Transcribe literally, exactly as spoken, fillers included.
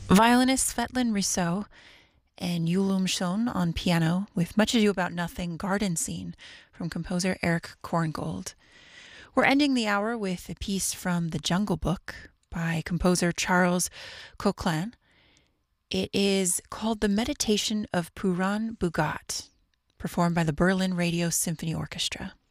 Violinist Svetlin Rousseau and Yulum Shon on piano with Much Ado About Nothing Garden Scene from composer Eric Korngold. We're ending the hour with a piece from The Jungle Book by composer Charles Coquelin. It is called The Meditation of Puran Bhugat, performed by the Berlin Radio Symphony Orchestra.